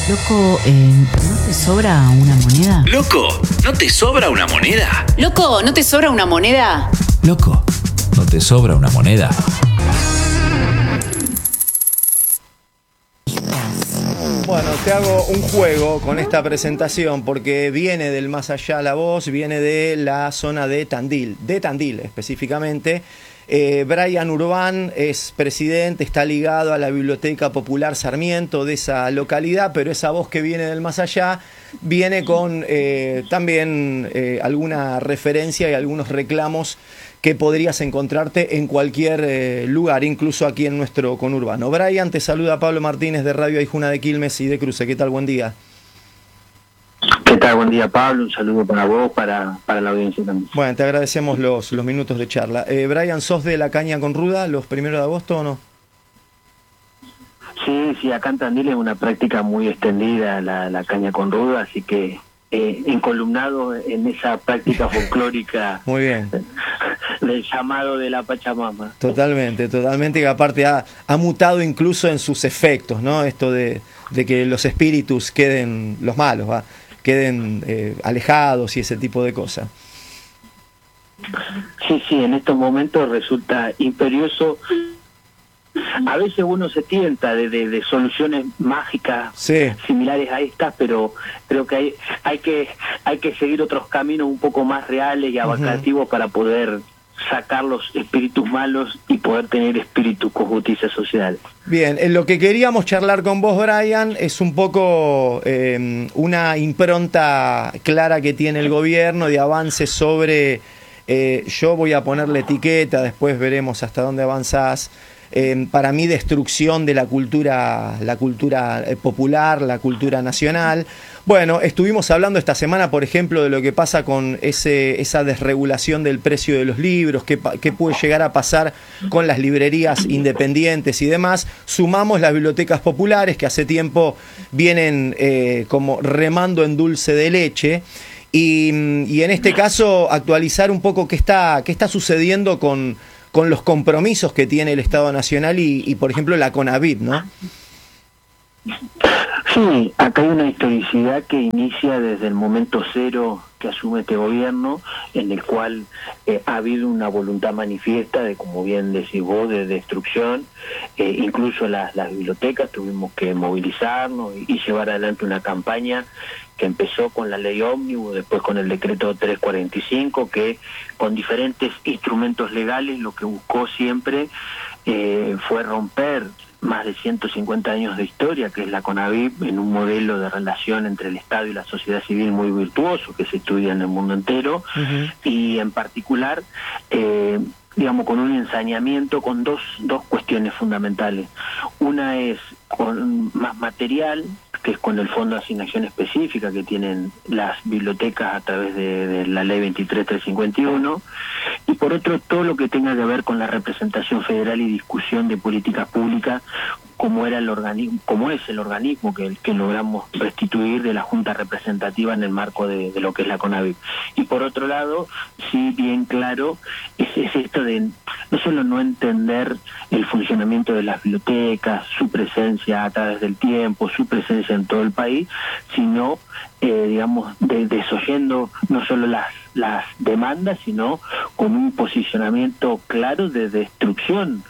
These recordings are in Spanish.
Loco, ¿no te sobra una moneda? Loco, ¿no te sobra una moneda? Loco, ¿no te sobra una moneda? Loco, ¿no te sobra una moneda? Bueno, te hago un juego con esta presentación porque viene del más allá la voz, viene de la zona de Tandil específicamente. Brian Urbán es presidente, está ligado a la Biblioteca Popular Sarmiento de esa localidad, pero esa voz que viene del más allá viene con también alguna referencia y algunos reclamos que podrías encontrarte en cualquier lugar, incluso aquí en nuestro conurbano. Brian, te saluda Pablo Martínez de Radio Aijuna de Quilmes y de Cruce. ¿Qué tal? Buen día. ¿Qué tal? Buen día, Pablo. Un saludo para vos, para la audiencia también. Bueno, te agradecemos los minutos de charla. Brian, ¿sos de la caña con ruda los 1 de agosto o no? Sí, acá en Tandil es una práctica muy extendida la caña con ruda, así que encolumnado en esa práctica folclórica. Muy bien. Del llamado de la Pachamama. Totalmente, que aparte ha mutado incluso en sus efectos, ¿no? Esto de que los espíritus queden, los malos, queden alejados y ese tipo de cosas. Sí, en estos momentos resulta imperioso. A veces uno se tienta de soluciones mágicas similares a estas, pero creo que hay que seguir otros caminos un poco más reales y abarcativos para poder sacar los espíritus malos y poder tener espíritus con justicia social. Bien, lo que queríamos charlar con vos, Brian, es un poco una impronta clara que tiene el gobierno de avance sobre, yo voy a ponerle etiqueta, después veremos hasta dónde avanzás. Para mí, destrucción de la cultura popular, la cultura nacional. Bueno, estuvimos hablando esta semana, por ejemplo, de lo que pasa con esa desregulación del precio de los libros, qué puede llegar a pasar con las librerías independientes y demás. Sumamos las bibliotecas populares, que hace tiempo vienen como remando en dulce de leche. Y en este caso, actualizar un poco qué está sucediendo con los compromisos que tiene el Estado Nacional y por ejemplo, la CONAVIP, ¿no? Sí, acá hay una historicidad que inicia desde el momento cero que asume este gobierno, en el cual ha habido una voluntad manifiesta de, como bien decís vos, de destrucción. Incluso las bibliotecas tuvimos que movilizarnos y llevar adelante una campaña que empezó con la ley ómnibus, después con el decreto 345, que con diferentes instrumentos legales lo que buscó siempre fue romper más de 150 años de historia, que es la CONAVIP, en un modelo de relación entre el Estado y la sociedad civil muy virtuoso, que se estudia en el mundo entero, y en particular, digamos, con un ensañamiento con dos cuestiones fundamentales. Una es con más material, que es con el Fondo de Asignación Específica que tienen las bibliotecas a través de la Ley 23.351, y por otro, todo lo que tenga que ver con la representación federal y discusión de políticas públicas, como es el organismo que logramos restituir de la Junta Representativa en el marco de lo que es la CONAVIP. Y por otro lado, sí, bien claro, es esto de no solo no entender el funcionamiento de las bibliotecas, su presencia a través del tiempo, su presencia en todo el país, sino, digamos, desoyendo no solo las demandas, sino con un posicionamiento claro de destrucción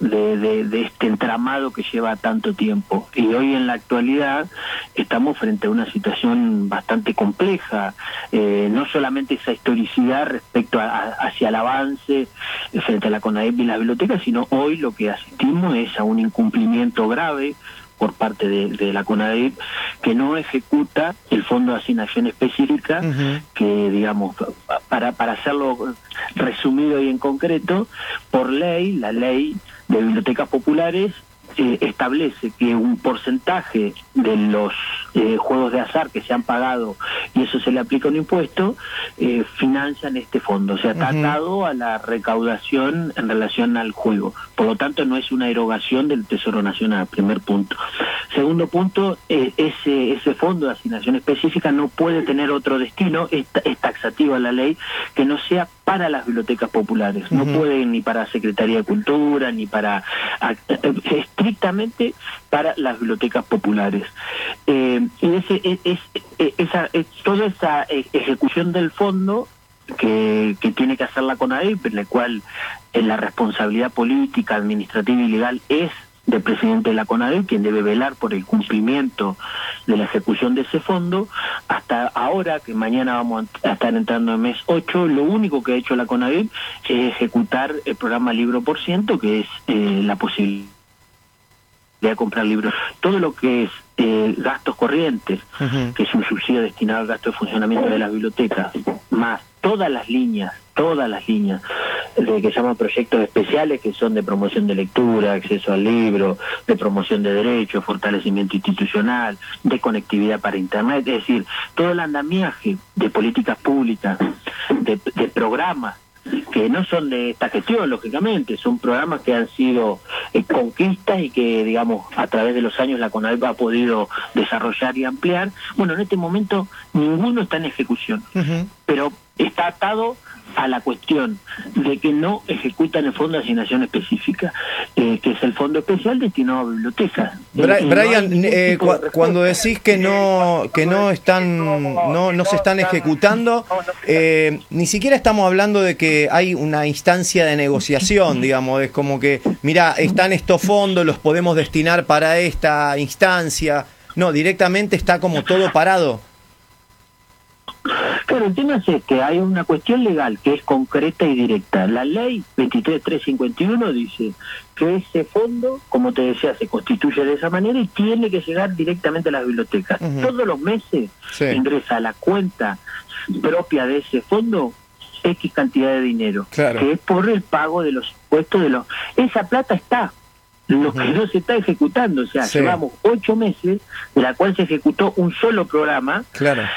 de este entramado que lleva tanto tiempo. Y hoy en la actualidad estamos frente a una situación bastante compleja, no solamente esa historicidad respecto hacia el avance frente a la CONAVIP y las bibliotecas, sino hoy lo que asistimos es a un incumplimiento grave por parte de la CONAVIP, que no ejecuta el Fondo de Asignación Específica, que, digamos, para hacerlo resumido y en concreto, por ley, la ley de bibliotecas populares establece que un porcentaje de los juegos de azar que se han pagado, y eso se le aplica un impuesto, financian este fondo, o sea, está atado a la recaudación en relación al juego. Por lo tanto, no es una erogación del Tesoro Nacional, primer punto. Segundo punto, ese fondo de asignación específica no puede tener otro destino, es taxativa la ley, que no sea para las bibliotecas populares. No puede ni para Secretaría de Cultura, ni para... estrictamente para las bibliotecas populares. Toda esa ejecución del fondo que tiene que hacer la CONADIP, en la cual la responsabilidad política, administrativa y legal es del presidente de la CONADIP, quien debe velar por el cumplimiento de la ejecución de ese fondo. Hasta ahora, que mañana vamos a estar entrando en mes 8, lo único que ha hecho la CONADIP es ejecutar el programa Libro por Ciento, que es la posibilidad de comprar libros. Todo lo que es gastos corrientes, que es un subsidio destinado al gasto de funcionamiento de las bibliotecas, más todas las líneas de que se llaman proyectos especiales, que son de promoción de lectura, acceso al libro, de promoción de derechos, fortalecimiento institucional, de conectividad para internet, es decir, todo el andamiaje de políticas públicas, de programas que no son de esta gestión, lógicamente, son programas que han sido conquistas y que, digamos, a través de los años la CONADIP ha podido desarrollar y ampliar. Bueno, en este momento ninguno está en ejecución, pero está atado a la cuestión de que no ejecutan el fondo de asignación específica, que es el fondo especial destinado a bibliotecas. Brian, cuando decís que no se están ejecutando, ni siquiera estamos hablando de que hay una instancia de negociación, digamos, es como que, mira, están estos fondos, los podemos destinar para esta instancia. No, directamente está como todo parado. Claro, el tema es que hay una cuestión legal que es concreta y directa. La ley 23351 dice que ese fondo, como te decía, se constituye de esa manera y tiene que llegar directamente a las bibliotecas. Todos los meses ingresa a la cuenta propia de ese fondo X cantidad de dinero, que es por el pago de los impuestos de los... Esa plata está. Lo que no se está ejecutando, o sea, llevamos 8 meses, de la cual se ejecutó un solo programa,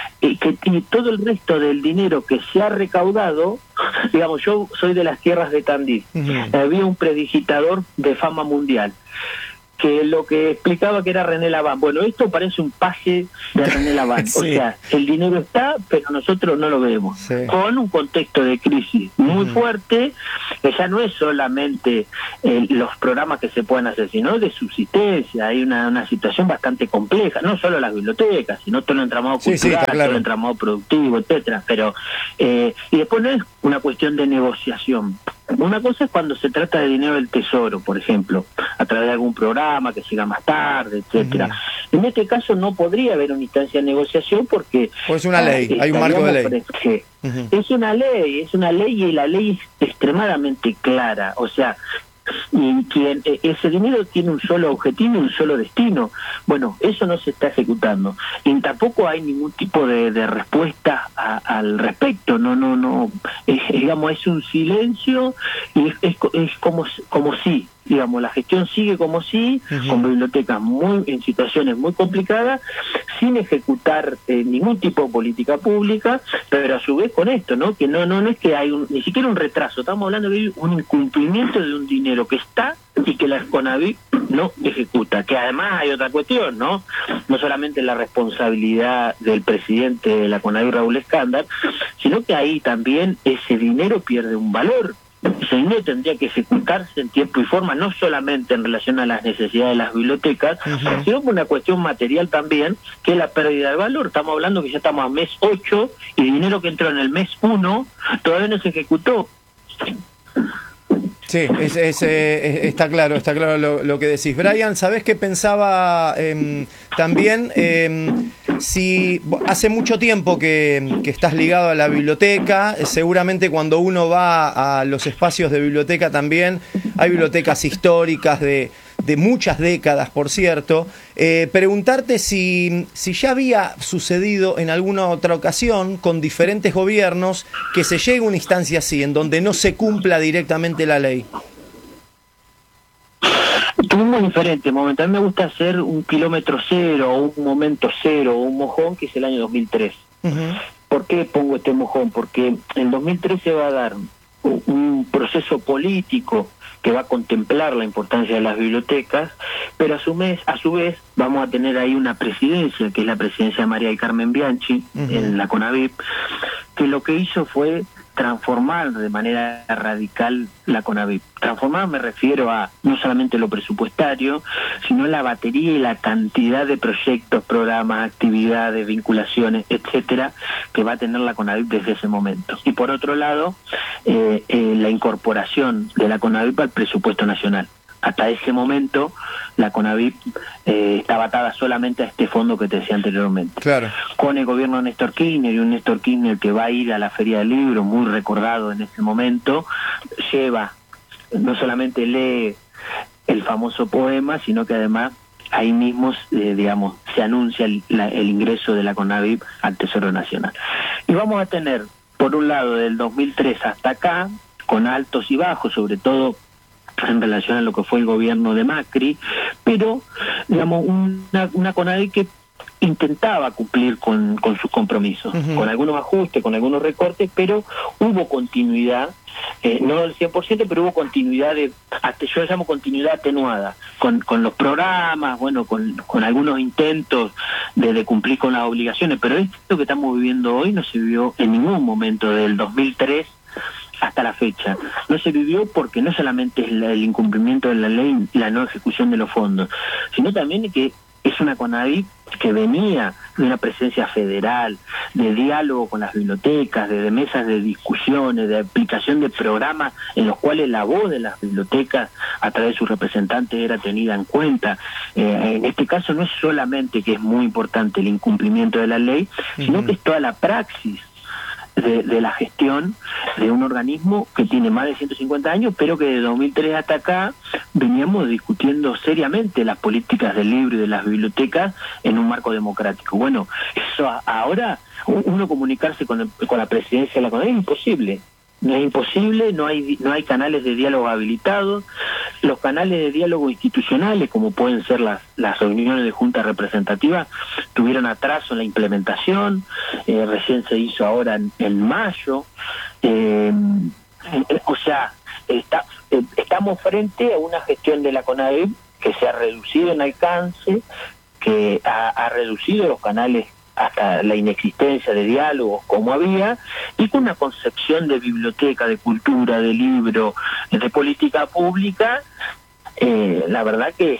y todo el resto del dinero que se ha recaudado, digamos, yo soy de las tierras de Tandil, había un predigitador de fama mundial, que lo que explicaba que era René Laván. Bueno, esto parece un pase de René Laván. O sea, el dinero está, pero nosotros no lo vemos. Con un contexto de crisis muy fuerte, que ya no es solamente los programas que se pueden hacer, sino de subsistencia. Hay una situación bastante compleja, no solo las bibliotecas, sino todo el entramado cultural, todo el entramado productivo, etcétera. Pero y después no es una cuestión de negociación. Una cosa es cuando se trata de dinero del Tesoro, por ejemplo, a través de algún programa que llega más tarde, etcétera. En este caso no podría haber una instancia de negociación porque... Pues es una ley, hay un marco de ley. Es una ley y la ley es extremadamente clara, o sea... Y ese dinero tiene un solo objetivo y un solo destino. Bueno, eso no se está ejecutando y tampoco hay ningún tipo de respuesta al respecto. No, digamos, es un silencio y es como si, digamos, la gestión sigue como si, con bibliotecas en situaciones muy complicadas, sin ejecutar ningún tipo de política pública, pero a su vez con esto, ¿no? Que no es que hay ni siquiera un retraso, estamos hablando de un incumplimiento de un dinero que está y que la CONADIP no ejecuta, que además hay otra cuestión, ¿no? No solamente la responsabilidad del presidente de la CONADIP, Raúl Escándar, sino que ahí también ese dinero pierde un valor. Ese dinero tendría que ejecutarse en tiempo y forma, no solamente en relación a las necesidades de las bibliotecas, sino por una cuestión material también, que es la pérdida de valor. Estamos hablando que ya estamos a mes 8 y el dinero que entró en el mes 1 todavía no se ejecutó. Sí, está claro lo que decís. Brian, ¿sabés qué pensaba también? Si hace mucho tiempo que estás ligado a la biblioteca, seguramente cuando uno va a los espacios de biblioteca también, hay bibliotecas históricas de muchas décadas, por cierto. Preguntarte si ya había sucedido en alguna otra ocasión con diferentes gobiernos que se llegue a una instancia así, en donde no se cumpla directamente la ley. Tuvimos diferentes momentos. A mí me gusta hacer un kilómetro cero, o un momento cero, o un mojón, que es el año 2003. ¿Por qué pongo este mojón? Porque en 2003 se va a dar un proceso político que va a contemplar la importancia de las bibliotecas, pero a su vez vamos a tener ahí una presidencia, que es la presidencia de María del Carmen Bianchi, en la CONADIP, que lo que hizo fue transformar de manera radical la CONAVIP. Transformar me refiero a no solamente lo presupuestario, sino la batería y la cantidad de proyectos, programas, actividades, vinculaciones, etcétera, que va a tener la CONAVIP desde ese momento. Y por otro lado, la incorporación de la CONAVIP al presupuesto nacional. Hasta ese momento, la CONAVIP estaba atada solamente a este fondo que te decía anteriormente. Claro. Con el gobierno de Néstor Kirchner, y un Néstor Kirchner que va a ir a la Feria del Libro, muy recordado en ese momento, no solamente lee el famoso poema, sino que además ahí mismo, se anuncia el ingreso de la CONAVIP al Tesoro Nacional. Y vamos a tener, por un lado, del 2003 hasta acá, con altos y bajos, sobre todo en relación a lo que fue el gobierno de Macri, pero digamos una CONAVIP que intentaba cumplir con sus compromisos, con algunos ajustes, con algunos recortes, pero hubo continuidad, no del 100%, pero hubo continuidad yo llamo continuidad atenuada, con los programas, bueno, con algunos intentos de cumplir con las obligaciones, pero esto que estamos viviendo hoy no se vivió en ningún momento del 2003 hasta la fecha. No se vivió porque no solamente es el incumplimiento de la ley, la no ejecución de los fondos, sino también que es una CONAVIP que venía de una presencia federal, de diálogo con las bibliotecas, de mesas de discusiones, de aplicación de programas en los cuales la voz de las bibliotecas a través de sus representantes era tenida en cuenta. En este caso no es solamente que es muy importante el incumplimiento de la ley, sino que es toda la praxis de la gestión de un organismo que tiene más de 150 años, pero que de 2003 hasta acá veníamos discutiendo seriamente las políticas del libro y de las bibliotecas en un marco democrático. Bueno, eso ahora, uno comunicarse con la presidencia de la CONAVIP es imposible. No es imposible, no hay canales de diálogo habilitados. Los canales de diálogo institucionales, como pueden ser las reuniones de junta representativa, tuvieron atraso en la implementación, recién se hizo ahora en mayo. Estamos frente a una gestión de la CONAVIP que se ha reducido en alcance, que ha reducido los canales hasta la inexistencia de diálogos como había, y con una concepción de biblioteca, de cultura, de libro, de política pública, la verdad que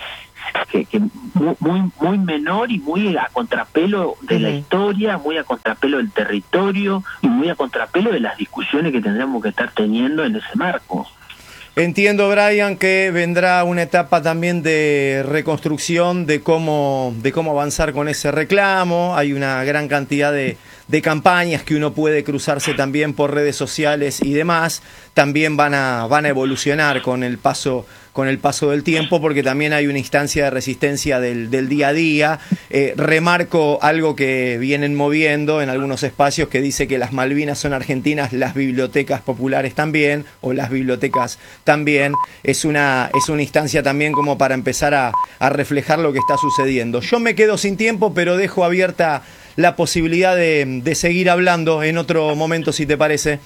muy menor y muy a contrapelo de la historia, muy a contrapelo del territorio y muy a contrapelo de las discusiones que tendríamos que estar teniendo en ese marco. Entiendo, Brian, que vendrá una etapa también de reconstrucción de cómo avanzar con ese reclamo. Hay una gran cantidad de campañas que uno puede cruzarse también por redes sociales y demás. También van a evolucionar con el paso del tiempo, porque también hay una instancia de resistencia del día a día. Remarco algo que vienen moviendo en algunos espacios, que dice que las Malvinas son argentinas, las bibliotecas populares también, o las bibliotecas también. Es una instancia también como para empezar a reflejar lo que está sucediendo. Yo me quedo sin tiempo, pero dejo abierta la posibilidad de seguir hablando en otro momento, si te parece.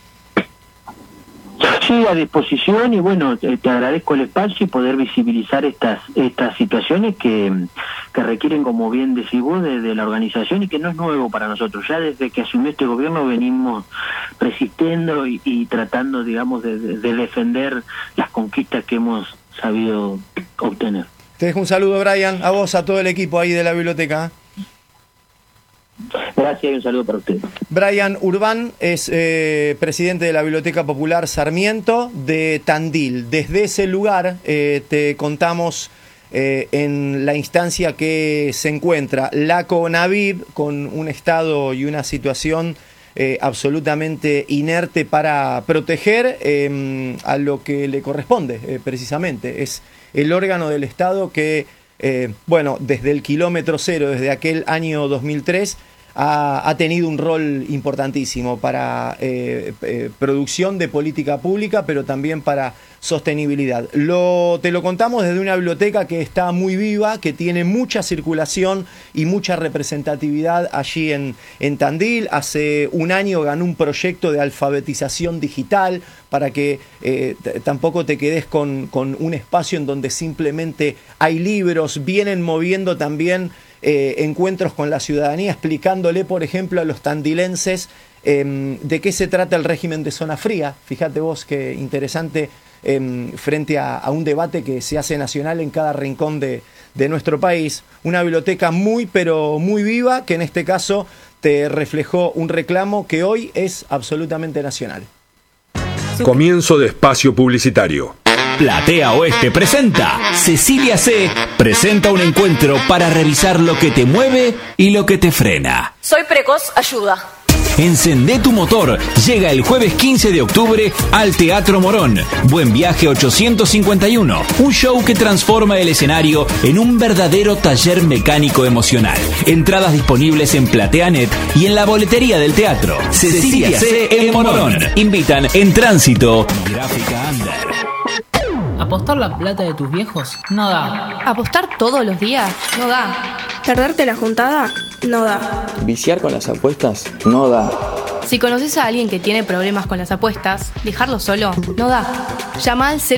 Sí, a disposición, y bueno, te agradezco el espacio y poder visibilizar estas situaciones que requieren, como bien decís vos, de la organización, y que no es nuevo para nosotros. Ya desde que asumió este gobierno venimos resistiendo y tratando, digamos, de defender las conquistas que hemos sabido obtener. Te dejo un saludo, Brian, a vos, a todo el equipo ahí de la biblioteca. Gracias y un saludo para usted. Brian Urbán es presidente de la Biblioteca Popular Sarmiento de Tandil. Desde ese lugar te contamos en la instancia que se encuentra la CONAVIP, con un estado y una situación absolutamente inerte para proteger a lo que le corresponde, precisamente. Es el órgano del Estado que, desde el kilómetro cero, desde aquel año 2003, ha tenido un rol importantísimo para producción de política pública, pero también para sostenibilidad. Te lo contamos desde una biblioteca que está muy viva, que tiene mucha circulación y mucha representatividad allí en Tandil. Hace un año ganó un proyecto de alfabetización digital para que tampoco te quedes con un espacio en donde simplemente hay libros. Vienen moviendo también encuentros con la ciudadanía, explicándole, por ejemplo, a los tandilenses ¿De qué se trata el régimen de zona fría? Fíjate vos qué interesante, frente a un debate que se hace nacional en cada rincón de nuestro país. Una biblioteca muy, pero muy viva, que en este caso te reflejó un reclamo que hoy es absolutamente nacional. Comienzo de espacio publicitario. Platea Oeste presenta. Cecilia C. presenta un encuentro para revisar lo que te mueve y lo que te frena. Soy precoz, ayuda. Encendé tu motor. Llega el jueves 15 de octubre al Teatro Morón. Buen Viaje 851. Un show que transforma el escenario en un verdadero taller mecánico emocional. Entradas disponibles en PlateaNet y en la boletería del teatro. Cecilia C. en Morón. Invitan En Tránsito y Gráfica Under. ¿Apostar la plata de tus viejos? No da. ¿Apostar todos los días? No da. ¿Perderte la juntada? No da. ¿Viciar con las apuestas? No da. Si conoces a alguien que tiene problemas con las apuestas, dejarlo solo no da. Llama al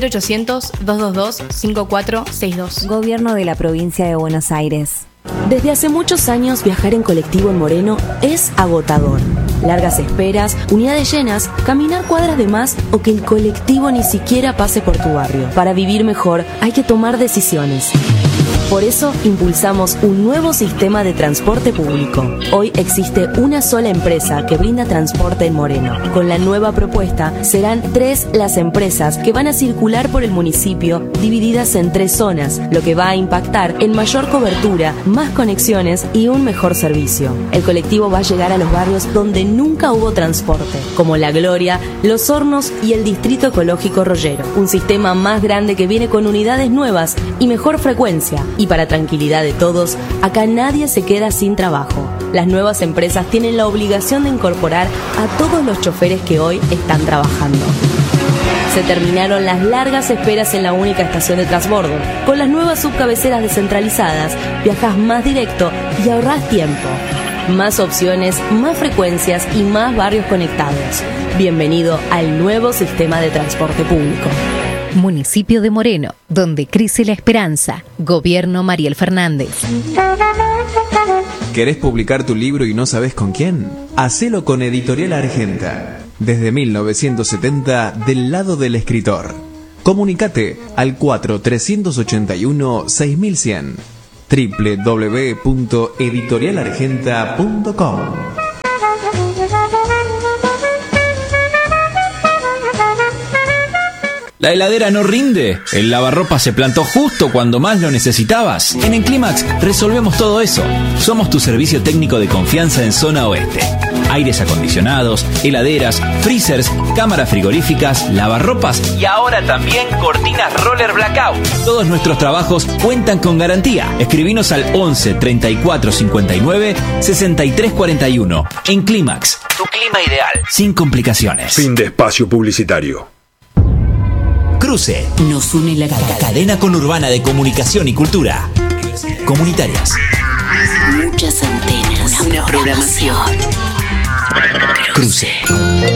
0800-222-5462. Gobierno de la Provincia de Buenos Aires. Desde hace muchos años viajar en colectivo en Moreno es agotador. Largas esperas, unidades llenas, caminar cuadras de más o que el colectivo ni siquiera pase por tu barrio. Para vivir mejor hay que tomar decisiones. Por eso impulsamos un nuevo sistema de transporte público. Hoy existe una sola empresa que brinda transporte en Moreno. Con la nueva propuesta serán 3 las empresas que van a circular por el municipio, divididas en 3 zonas, lo que va a impactar en mayor cobertura, más conexiones y un mejor servicio. El colectivo va a llegar a los barrios donde nunca hubo transporte, como La Gloria, Los Hornos y el Distrito Ecológico Rollero. Un sistema más grande que viene con unidades nuevas y mejor frecuencia. Y para tranquilidad de todos, acá nadie se queda sin trabajo. Las nuevas empresas tienen la obligación de incorporar a todos los choferes que hoy están trabajando. Se terminaron las largas esperas en la única estación de transbordo. Con las nuevas subcabeceras descentralizadas, viajas más directo y ahorrás tiempo. Más opciones, más frecuencias y más barrios conectados. Bienvenido al nuevo sistema de transporte público. Municipio de Moreno, donde crece la esperanza. Gobierno Mariel Fernández. ¿Querés publicar tu libro y no sabés con quién? Hacelo con Editorial Argenta. Desde 1970, del lado del escritor. Comunicate al 4381-6100. www.editorialargenta.com. ¿La heladera no rinde? ¿El lavarropas se plantó justo cuando más lo necesitabas? En Enclimax resolvemos todo eso. Somos tu servicio técnico de confianza en zona oeste. Aires acondicionados, heladeras, freezers, cámaras frigoríficas, lavarropas y ahora también cortinas roller blackout. Todos nuestros trabajos cuentan con garantía. Escribinos al 11 34 59 63 41. Enclimax, tu clima ideal, sin complicaciones. Fin de espacio publicitario. Cruce. Nos une la cadena conurbana de comunicación y cultura. Comunitarias. Muchas antenas. Una programación. Cruce.